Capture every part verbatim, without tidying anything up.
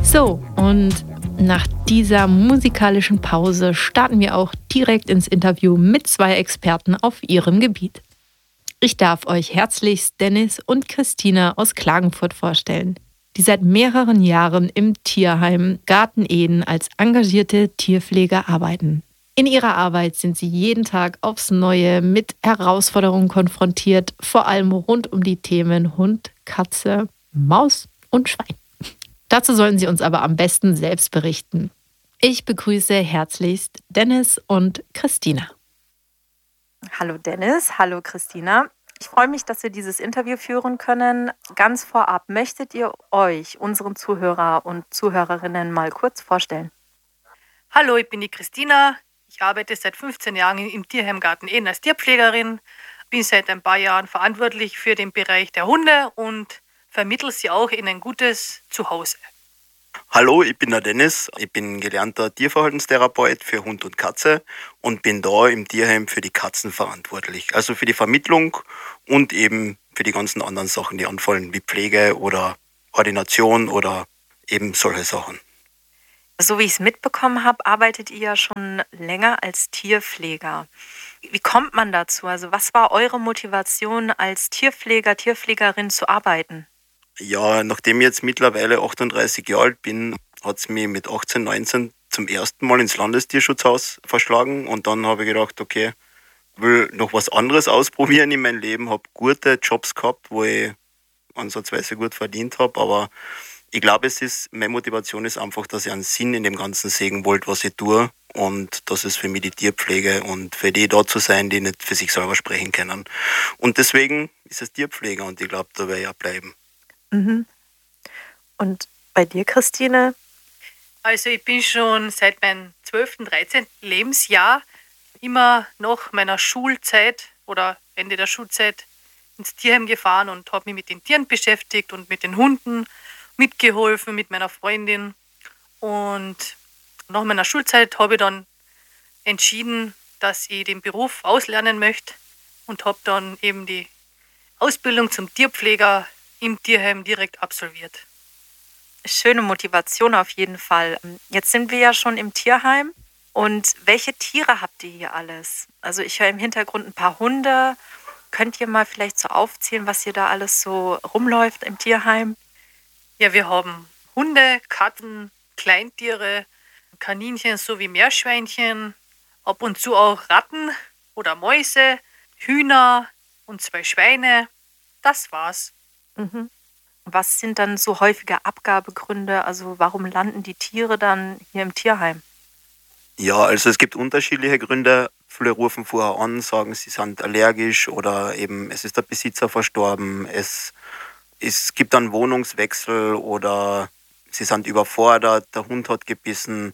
So, und nach dieser musikalischen Pause starten wir auch direkt ins Interview mit zwei Experten auf ihrem Gebiet. Ich darf euch herzlichst Dennis und Christina aus Klagenfurt vorstellen, die seit mehreren Jahren im Tierheim Garten Eden als engagierte Tierpfleger arbeiten. In ihrer Arbeit sind sie jeden Tag aufs Neue mit Herausforderungen konfrontiert, vor allem rund um die Themen Hund, Katze, Maus und Schwein. Dazu sollen sie uns aber am besten selbst berichten. Ich begrüße herzlichst Dennis und Christina. Hallo Dennis, hallo Christina. Ich freue mich, dass wir dieses Interview führen können. Ganz vorab, möchtet ihr euch, unseren Zuhörer und Zuhörerinnen, mal kurz vorstellen? Hallo, ich bin die Christina. Ich arbeite seit fünfzehn Jahren im Tierheim Garten Eden als Tierpflegerin. Bin seit ein paar Jahren verantwortlich für den Bereich der Hunde und vermittle sie auch in ein gutes Zuhause. Hallo, ich bin der Dennis. Ich bin gelernter Tierverhaltenstherapeut für Hund und Katze und bin da im Tierheim für die Katzen verantwortlich. Also für die Vermittlung und eben für die ganzen anderen Sachen, die anfallen, wie Pflege oder Ordination oder eben solche Sachen. So wie ich es mitbekommen habe, arbeitet ihr ja schon länger als Tierpfleger. Wie kommt man dazu? Also was war eure Motivation, als Tierpfleger, Tierpflegerin zu arbeiten? Ja, nachdem ich jetzt mittlerweile achtunddreißig Jahre alt bin, hat es mich mit achtzehn, neunzehn zum ersten Mal ins Landestierschutzhaus verschlagen. Und dann habe ich gedacht, okay, will noch was anderes ausprobieren in meinem Leben. Habe gute Jobs gehabt, wo ich ansatzweise gut verdient habe, aber ich glaube, es ist, meine Motivation ist einfach, dass ich einen Sinn in dem Ganzen sehen wollte, was ich tue. Und das ist für mich die Tierpflege und für die da zu sein, die nicht für sich selber sprechen können. Und deswegen ist es Tierpfleger und ich glaube, da werde ich auch bleiben. Mhm. Und bei dir, Christine? Also ich bin schon seit meinem zwölften, dreizehnten Lebensjahr immer nach meiner Schulzeit oder Ende der Schulzeit ins Tierheim gefahren und habe mich mit den Tieren beschäftigt und mit den Hunden mitgeholfen mit meiner Freundin. Und nach meiner Schulzeit habe ich dann entschieden, dass ich den Beruf auslernen möchte und habe dann eben die Ausbildung zum Tierpfleger im Tierheim direkt absolviert. Schöne Motivation auf jeden Fall. Jetzt sind wir ja schon im Tierheim. Und welche Tiere habt ihr hier alles? Also ich höre im Hintergrund ein paar Hunde. Könnt ihr mal vielleicht so aufzählen, was hier da alles so rumläuft im Tierheim? Ja, wir haben Hunde, Katzen, Kleintiere, Kaninchen sowie Meerschweinchen, ab und zu auch Ratten oder Mäuse, Hühner und zwei Schweine. Das war's. Mhm. Was sind dann so häufige Abgabegründe? Also warum landen die Tiere dann hier im Tierheim? Ja, also es gibt unterschiedliche Gründe. Viele rufen vorher an, sagen, sie sind allergisch oder eben es ist der Besitzer verstorben, es Es gibt dann Wohnungswechsel oder sie sind überfordert, der Hund hat gebissen,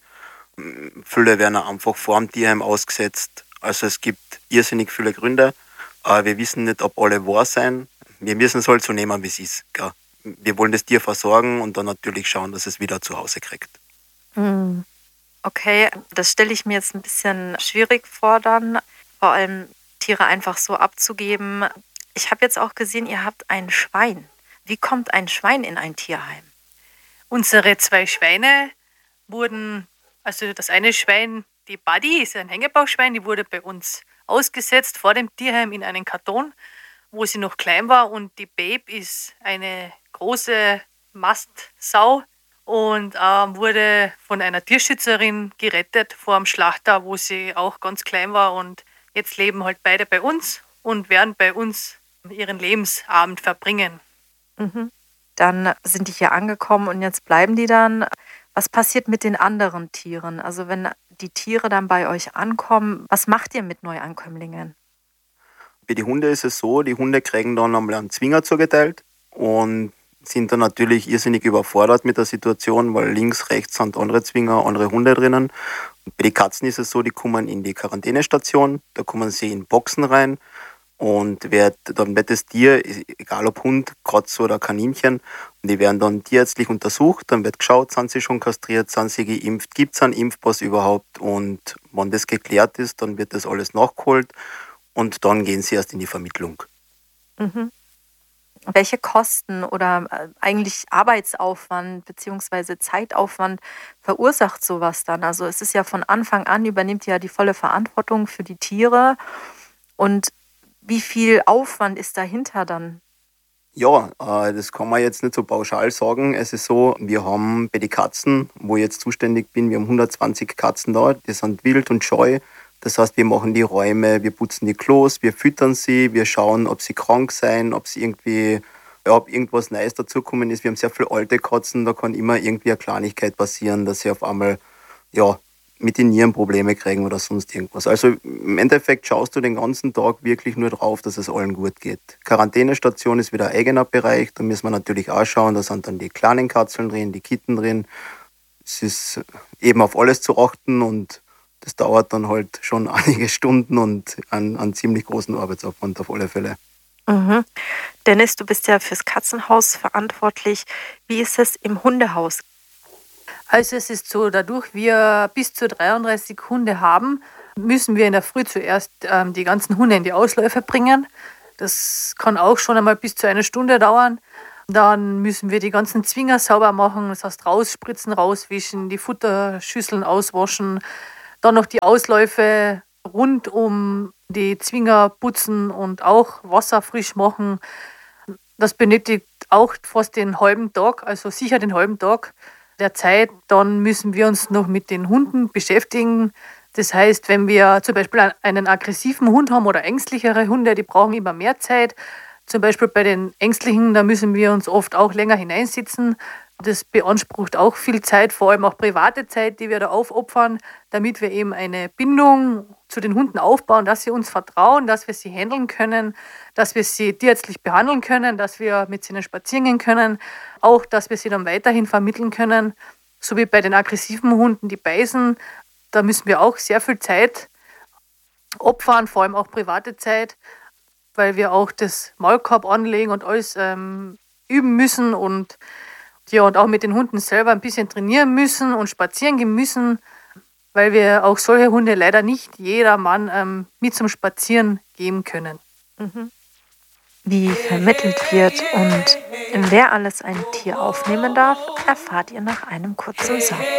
viele werden einfach vor dem Tierheim ausgesetzt. Also es gibt irrsinnig viele Gründe, aber wir wissen nicht, ob alle wahr sein. Wir müssen es halt so nehmen, wie es ist. Gell? Wir wollen das Tier versorgen und dann natürlich schauen, dass es wieder zu Hause kriegt. Mhm. Okay, das stelle ich mir jetzt ein bisschen schwierig vor dann, vor allem Tiere einfach so abzugeben. Ich habe jetzt auch gesehen, ihr habt ein Schwein. Wie kommt ein Schwein in ein Tierheim? Unsere zwei Schweine wurden, also das eine Schwein, die Buddy, ist ein Hängebauchschwein, die wurde bei uns ausgesetzt vor dem Tierheim in einen Karton, wo sie noch klein war, und die Babe ist eine große Mastsau und äh, wurde von einer Tierschützerin gerettet vor dem Schlachter, wo sie auch ganz klein war, und jetzt leben halt beide bei uns und werden bei uns ihren Lebensabend verbringen. Mhm. Dann sind die hier angekommen und jetzt bleiben die dann. Was passiert mit den anderen Tieren? Also wenn die Tiere dann bei euch ankommen, was macht ihr mit Neuankömmlingen? Bei den Hunden ist es so, die Hunde kriegen dann einmal einen Zwinger zugeteilt und sind dann natürlich irrsinnig überfordert mit der Situation, weil links, rechts sind andere Zwinger, andere Hunde drinnen. Und bei den Katzen ist es so, die kommen in die Quarantänestation, da kommen sie in Boxen rein. Und wird, dann wird das Tier, egal ob Hund, Katze oder Kaninchen, und die werden dann tierärztlich untersucht, dann wird geschaut, sind sie schon kastriert, sind sie geimpft, gibt es einen Impfpass überhaupt, und wenn das geklärt ist, dann wird das alles nachgeholt und dann gehen sie erst in die Vermittlung. Mhm. welche Kosten oder äh, eigentlich Arbeitsaufwand bzw. Zeitaufwand verursacht sowas dann? Also es ist ja von Anfang an, übernimmt ihr ja die volle Verantwortung für die Tiere. Und wie viel Aufwand ist dahinter dann? Ja, äh, das kann man jetzt nicht so pauschal sagen. Es ist so, wir haben bei den Katzen, wo ich jetzt zuständig bin, wir haben hundertzwanzig Katzen da, die sind wild und scheu. Das heißt, wir machen die Räume, wir putzen die Klos, wir füttern sie, wir schauen, ob sie krank sind, ob sie irgendwie, ja, ob irgendwas Neues dazugekommen ist. Wir haben sehr viele alte Katzen, da kann immer irgendwie eine Kleinigkeit passieren, dass sie auf einmal, ja, mit den Nieren Probleme kriegen oder sonst irgendwas. Also im Endeffekt schaust du den ganzen Tag wirklich nur drauf, dass es allen gut geht. Quarantänestation ist wieder ein eigener Bereich, da müssen wir natürlich auch schauen, da sind dann die kleinen Katzeln drin, die Kitten drin. Es ist eben auf alles zu achten und das dauert dann halt schon einige Stunden und einen, einen ziemlich großen Arbeitsaufwand auf alle Fälle. Mhm. Dennis, du bist ja fürs Katzenhaus verantwortlich. Wie ist es im Hundehaus? Also es ist so, dadurch wir bis zu dreiunddreißig Hunde haben, müssen wir in der Früh zuerst ähm, die ganzen Hunde in die Ausläufe bringen. Das kann auch schon einmal bis zu einer Stunde dauern. Dann müssen wir die ganzen Zwinger sauber machen, das heißt rausspritzen, rauswischen, die Futterschüsseln auswaschen, dann noch die Ausläufe rund um die Zwinger putzen und auch Wasser frisch machen. Das benötigt auch fast den halben Tag, also sicher den halben Tag der Zeit. Dann müssen wir uns noch mit den Hunden beschäftigen. Das heißt, wenn wir zum Beispiel einen aggressiven Hund haben oder ängstlichere Hunde, die brauchen immer mehr Zeit. Zum Beispiel bei den Ängstlichen, da müssen wir uns oft auch länger hineinsitzen. Das beansprucht auch viel Zeit, vor allem auch private Zeit, die wir da aufopfern, damit wir eben eine Bindung zu den Hunden aufbauen, dass sie uns vertrauen, dass wir sie handeln können, dass wir sie tierärztlich behandeln können, dass wir mit ihnen spazieren gehen können, auch, dass wir sie dann weiterhin vermitteln können. So wie bei den aggressiven Hunden, die beißen, da müssen wir auch sehr viel Zeit opfern, vor allem auch private Zeit, weil wir auch das Maulkorb anlegen und alles ähm, üben müssen und ja, und auch mit den Hunden selber ein bisschen trainieren müssen und spazieren gehen müssen, weil wir auch solche Hunde leider nicht jedermann ähm, mit zum Spazieren geben können. Mhm. Wie vermittelt wird und wer alles ein Tier aufnehmen darf, erfahrt ihr nach einem kurzen Song.